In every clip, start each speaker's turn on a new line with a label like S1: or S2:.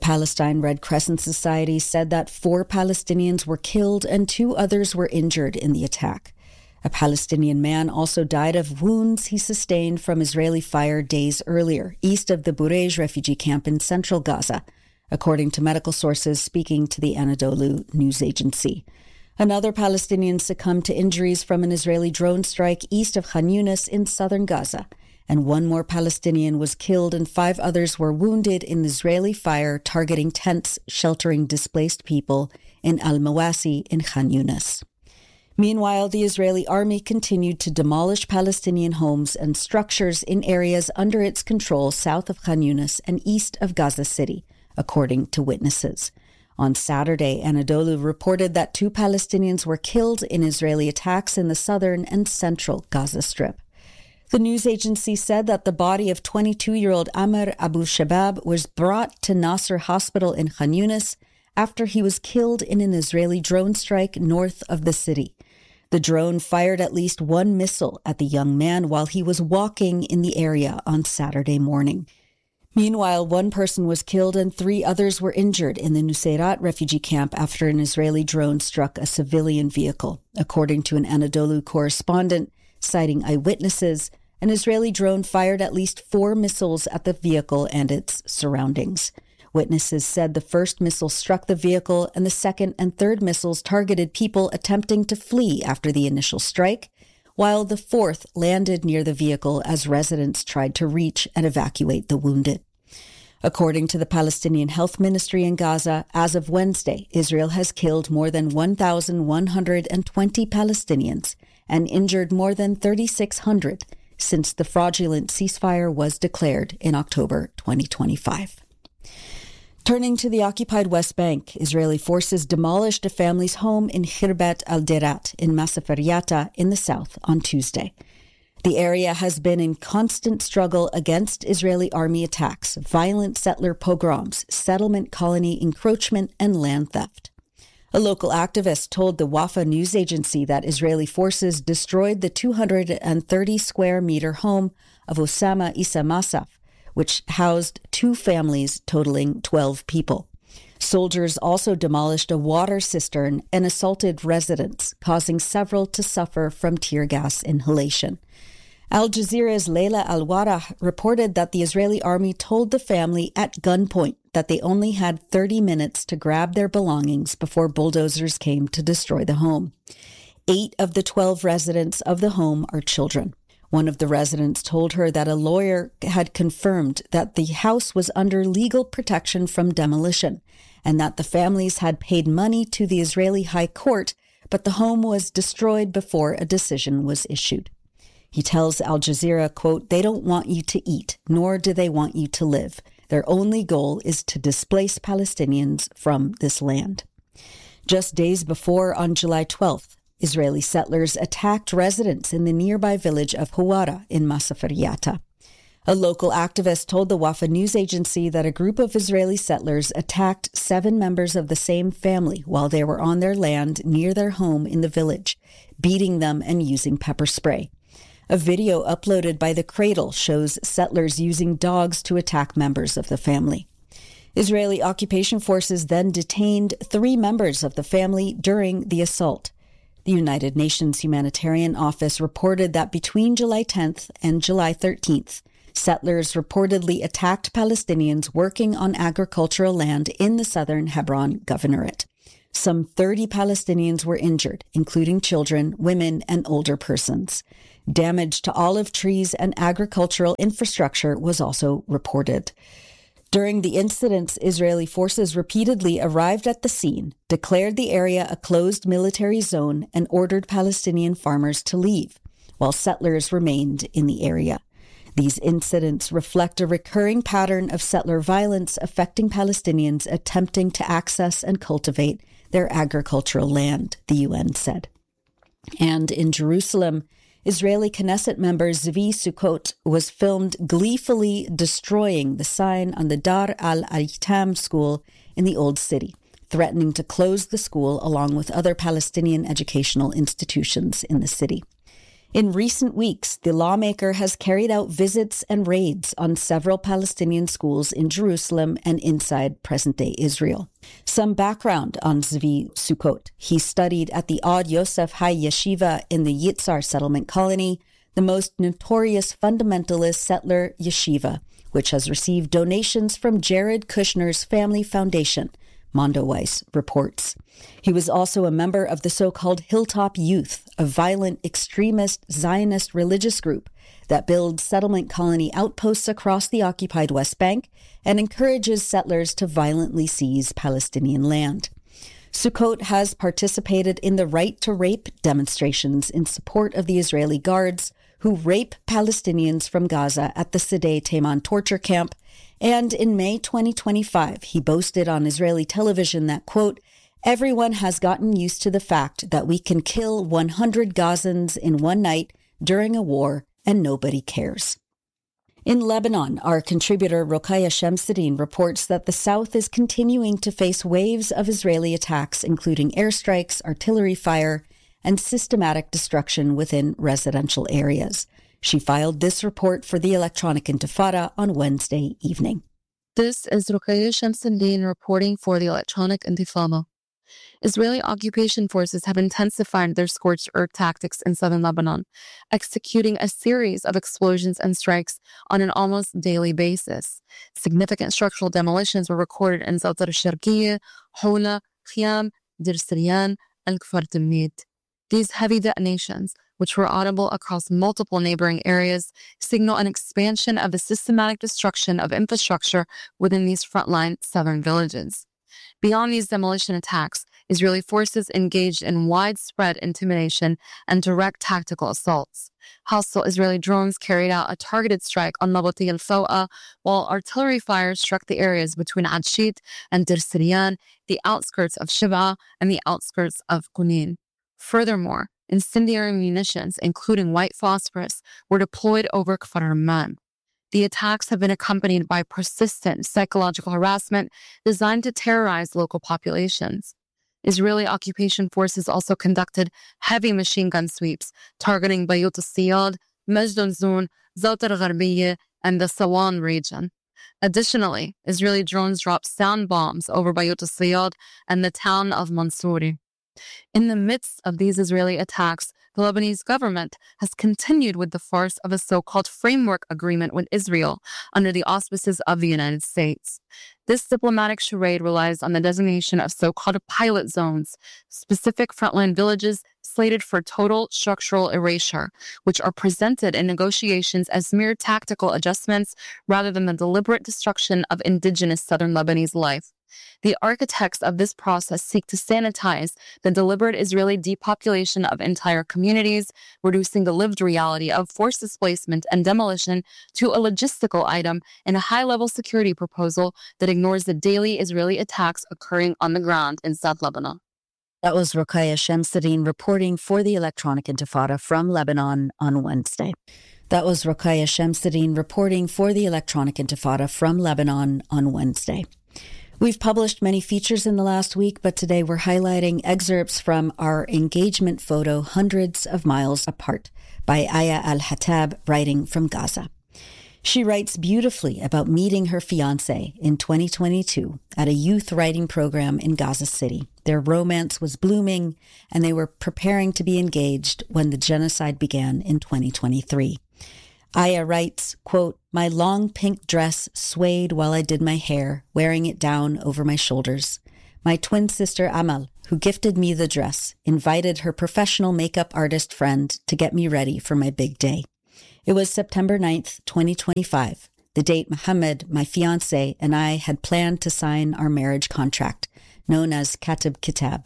S1: Palestine Red Crescent Society said that 4 Palestinians were killed and 2 others were injured in the attack. A Palestinian man also died of wounds he sustained from Israeli fire days earlier, east of the Burej refugee camp in central Gaza, according to medical sources speaking to the Anadolu news agency. Another Palestinian succumbed to injuries from an Israeli drone strike east of Khan Yunis in southern Gaza, and 1 more Palestinian was killed and 5 others were wounded in Israeli fire targeting tents sheltering displaced people in Al-Mawasi in Khan Yunis. Meanwhile, the Israeli army continued to demolish Palestinian homes and structures in areas under its control south of Khan Yunis and east of Gaza City, according to witnesses. On Saturday, Anadolu reported that 2 Palestinians were killed in Israeli attacks in the southern and central Gaza Strip. The news agency said that the body of 22-year-old Amr Abu Shabab was brought to Nasser Hospital in Khan Yunis after he was killed in an Israeli drone strike north of the city. The drone fired at least 1 missile at the young man while he was walking in the area on Saturday morning. Meanwhile, 1 person was killed and 3 others were injured in the Nuseirat refugee camp after an Israeli drone struck a civilian vehicle. According to an Anadolu correspondent, citing eyewitnesses, an Israeli drone fired at least 4 missiles at the vehicle and its surroundings. Witnesses said the first missile struck the vehicle and the second and third missiles targeted people attempting to flee after the initial strike, while the fourth landed near the vehicle as residents tried to reach and evacuate the wounded. According to the Palestinian Health Ministry in Gaza, as of Wednesday, Israel has killed more than 1,120 Palestinians and injured more than 3,600 since the fraudulent ceasefire was declared in October 2025. Turning to the occupied West Bank, Israeli forces demolished a family's home in Khirbet al-Derat in Masaferyata in the south on Tuesday. The area has been in constant struggle against Israeli army attacks, violent settler pogroms, settlement colony encroachment, and land theft. A local activist told the Wafa news agency that Israeli forces destroyed the 230-square-meter home of Osama Issa Masaf, which housed 2 families totaling 12 people. Soldiers also demolished a water cistern and assaulted residents, causing several to suffer from tear gas inhalation. Al Jazeera's Leila Al-Warah reported that the Israeli army told the family at gunpoint that they only had 30 minutes to grab their belongings before bulldozers came to destroy the home. 8 of the 12 residents of the home are children. One of the residents told her that a lawyer had confirmed that the house was under legal protection from demolition and that the families had paid money to the Israeli High Court, but the home was destroyed before a decision was issued. He tells Al Jazeera, quote, "They don't want you to eat, nor do they want you to live. Their only goal is to displace Palestinians from this land." Just days before, on July 12th, Israeli settlers attacked residents in the nearby village of Hawara in Masaferyata. A local activist told the Wafa news agency that a group of Israeli settlers attacked 7 members of the same family while they were on their land near their home in the village, beating them and using pepper spray. A video uploaded by The Cradle shows settlers using dogs to attack members of the family. Israeli occupation forces then detained 3 members of the family during the assault. The United Nations Humanitarian Office reported that between July 10th and July 13th, settlers reportedly attacked Palestinians working on agricultural land in the southern Hebron Governorate. Some 30 Palestinians were injured, including children, women, and older persons. Damage to olive trees and agricultural infrastructure was also reported. During the incidents, Israeli forces repeatedly arrived at the scene, declared the area a closed military zone, and ordered Palestinian farmers to leave, while settlers remained in the area. These incidents reflect a recurring pattern of settler violence affecting Palestinians attempting to access and cultivate their agricultural land, the UN said. And in Jerusalem, Israeli Knesset member Zvi Sukkot was filmed gleefully destroying the sign on the Dar al-Aitam school in the Old City, threatening to close the school along with other Palestinian educational institutions in the city. In recent weeks, the lawmaker has carried out visits and raids on several Palestinian schools in Jerusalem and inside present-day Israel. Some background on Zvi Sukkot. He studied at the Od Yosef High Yeshiva in the Yitzhar settlement colony, the most notorious fundamentalist settler yeshiva, which has received donations from Jared Kushner's family foundation, Mondoweiss reports. He was also a member of the so-called Hilltop Youth, a violent extremist Zionist religious group that builds settlement colony outposts across the occupied West Bank and encourages settlers to violently seize Palestinian land. Sukkot has participated in the Right to Rape demonstrations in support of the Israeli guards who rape Palestinians from Gaza at the Sderei Teman torture camp. And in May 2025, he boasted on Israeli television that, quote, everyone has gotten used to the fact that we can kill 100 Gazans in one night during a war and nobody cares. In Lebanon, our contributor Rokhaya Shamsuddin reports that the south is continuing to face waves of Israeli attacks, including airstrikes, artillery fire, and systematic destruction within residential areas. She filed this report for the Electronic Intifada on Wednesday evening.
S2: This is Rokhaya Shamsuddin reporting for the Electronic Intifada. Israeli occupation forces have intensified their scorched earth tactics in southern Lebanon, executing a series of explosions and strikes on an almost daily basis. Significant structural demolitions were recorded in Zawtar al-Sharqiyya, Houla, Khiam, Dir Siryan, and Kfar Tilmid. These heavy detonations, which were audible across multiple neighboring areas, signal an expansion of the systematic destruction of infrastructure within these frontline southern villages. Beyond these demolition attacks, Israeli forces engaged in widespread intimidation and direct tactical assaults. Hostile Israeli drones carried out a targeted strike on Nabati al-Fawa, while artillery fire struck the areas between Adshit and Dir Siryan, the outskirts of Shiba, and the outskirts of Qunin. Furthermore, incendiary munitions, including white phosphorus, were deployed over Kfar Ramman. The attacks have been accompanied by persistent psychological harassment designed to terrorize local populations. Israeli occupation forces also conducted heavy machine gun sweeps targeting Bayut al-Siyad, Majd al-Zun, Zawtar al-Gharbiyya, and the Sawan region. Additionally, Israeli drones dropped sound bombs over Bayut al-Siyad and the town of Mansouri. In the midst of these Israeli attacks, the Lebanese government has continued with the farce of a so-called framework agreement with Israel under the auspices of the United States. This diplomatic charade relies on the designation of so-called pilot zones, specific frontline villages slated for total structural erasure, which are presented in negotiations as mere tactical adjustments rather than the deliberate destruction of indigenous southern Lebanese life. The architects of this process seek to sanitize the deliberate Israeli depopulation of entire communities, reducing the lived reality of forced displacement and demolition to a logistical item in a high-level security proposal that ignores the daily Israeli attacks occurring on the ground in South Lebanon.
S1: That was Rokhaya Shamsuddin reporting for the Electronic Intifada from Lebanon on Wednesday. That was Rokhaya Shamsuddin reporting for the Electronic Intifada from Lebanon on Wednesday. We've published many features in the last week, but today we're highlighting excerpts from our engagement photo, Hundreds of Miles Apart, by Aya Al-Hattab, writing from Gaza. She writes beautifully about meeting her fiancé in 2022 at a youth writing program in Gaza City. Their romance was blooming, and they were preparing to be engaged when the genocide began in 2023. Aya writes, quote, my long pink dress swayed while I did my hair, wearing it down over my shoulders. My twin sister Amal, who gifted me the dress, invited her professional makeup artist friend to get me ready for my big day. It was September 9th, 2025, the date Mohammed, my fiancé, and I had planned to sign our marriage contract, known as Katib Kitab.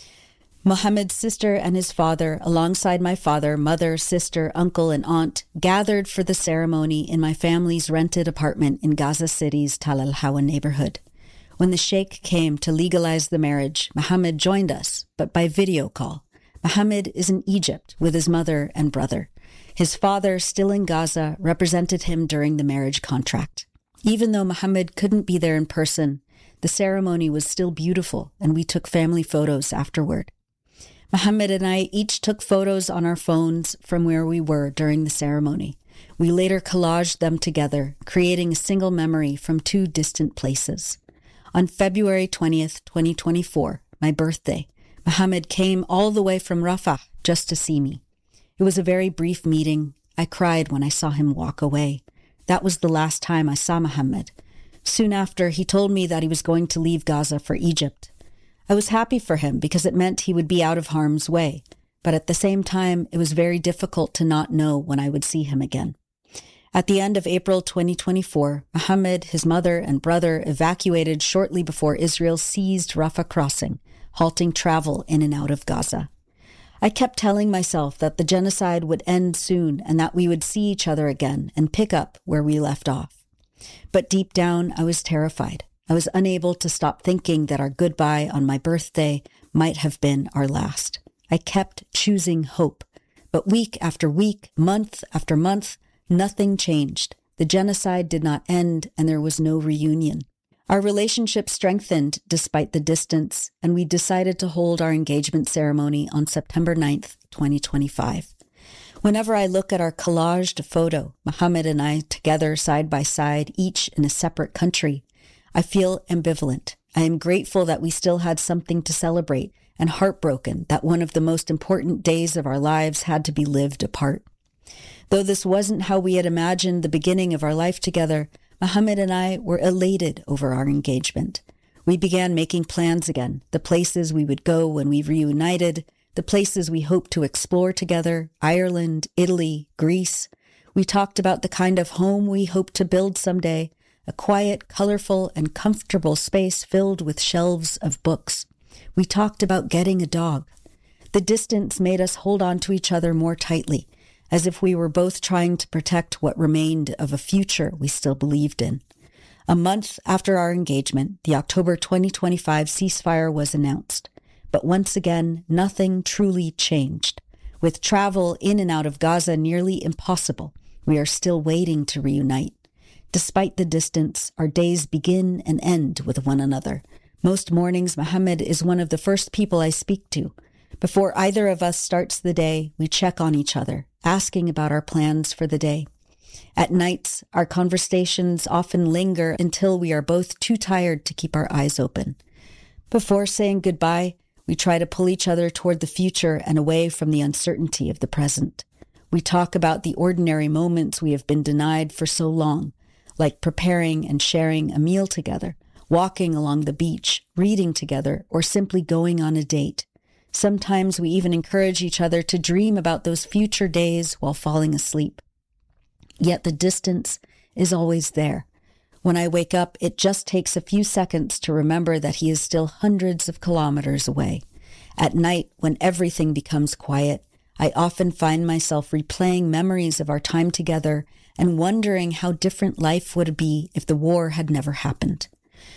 S1: Mohammed's sister and his father, alongside my father, mother, sister, uncle, and aunt, gathered for the ceremony in my family's rented apartment in Gaza City's Tal al-Hawa neighborhood. When the sheikh came to legalize the marriage, Mohammed joined us, but by video call. Mohammed is in Egypt with his mother and brother. His father, still in Gaza, represented him during the marriage contract. Even though Mohammed couldn't be there in person, the ceremony was still beautiful, and we took family photos afterward. Mohammed and I each took photos on our phones from where we were during the ceremony. We later collaged them together, creating a single memory from two distant places. On February 20th, 2024, my birthday, Mohammed came all the way from Rafah just to see me. It was a very brief meeting. I cried when I saw him walk away. That was the last time I saw Mohammed. Soon after, he told me that he was going to leave Gaza for Egypt. I was happy for him because it meant he would be out of harm's way. But at the same time, it was very difficult to not know when I would see him again. At the end of April 2024, Mohammed, his mother, and brother evacuated shortly before Israel seized Rafah crossing, halting travel in and out of Gaza. I kept telling myself that the genocide would end soon and that we would see each other again and pick up where we left off. But deep down, I was terrified. I was unable to stop thinking that our goodbye on my birthday might have been our last. I kept choosing hope. But week after week, month after month, nothing changed. The genocide did not end, and there was no reunion. Our relationship strengthened despite the distance, and we decided to hold our engagement ceremony on September 9th, 2025. Whenever I look at our collaged photo, Mohammed and I together side by side, each in a separate country, I feel ambivalent. I am grateful that we still had something to celebrate, and heartbroken that one of the most important days of our lives had to be lived apart. Though this wasn't how we had imagined the beginning of our life together, Mohammed and I were elated over our engagement. We began making plans again, the places we would go when we reunited, the places we hoped to explore together, Ireland, Italy, Greece. We talked about the kind of home we hoped to build someday, a quiet, colorful, and comfortable space filled with shelves of books. We talked about getting a dog. The distance made us hold on to each other more tightly, as if we were both trying to protect what remained of a future we still believed in. A month after our engagement, the October 2025 ceasefire was announced. But once again, nothing truly changed. With travel in and out of Gaza nearly impossible, we are still waiting to reunite. Despite the distance, our days begin and end with one another. Most mornings, Mohammed is one of the first people I speak to. Before either of us starts the day, we check on each other, asking about our plans for the day. At nights, our conversations often linger until we are both too tired to keep our eyes open. Before saying goodbye, we try to pull each other toward the future and away from the uncertainty of the present. We talk about the ordinary moments we have been denied for so long, like preparing and sharing a meal together, walking along the beach, reading together, or simply going on a date. Sometimes we even encourage each other to dream about those future days while falling asleep. Yet the distance is always there. When I wake up, it just takes a few seconds to remember that he is still hundreds of kilometers away. At night, when everything becomes quiet, I often find myself replaying memories of our time together and wondering how different life would be if the war had never happened.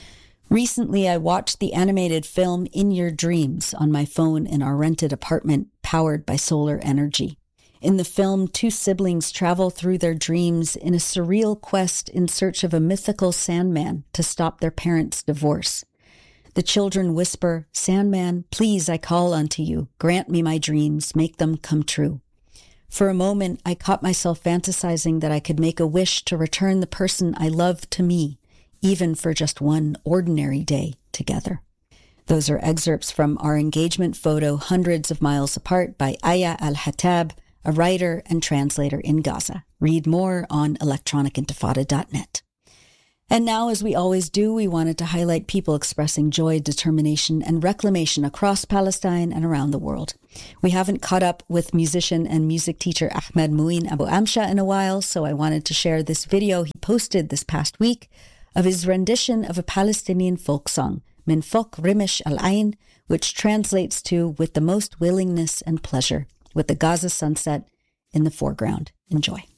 S1: Recently, I watched the animated film In Your Dreams on my phone in our rented apartment, powered by solar energy. In the film, two siblings travel through their dreams in a surreal quest in search of a mythical Sandman to stop their parents' divorce. The children whisper, "Sandman, please, I call unto you. Grant me my dreams, make them come true." For a moment, I caught myself fantasizing that I could make a wish to return the person I love to me, even for just one ordinary day together. Those are excerpts from our engagement photo, Hundreds of Miles Apart, by Aya Al-Hattab, a writer and translator in Gaza. Read more on electronicintifada.net. And now, as we always do, we wanted to highlight people expressing joy, determination, and reclamation across Palestine and around the world. We haven't caught up with musician and music teacher Ahmed Mouin Abu Amsha in a while, so I wanted to share this video he posted this past week of his rendition of a Palestinian folk song, Min Fok Rimish Al-Ain, which translates to "with the most willingness and pleasure," with the Gaza sunset in the foreground. Enjoy.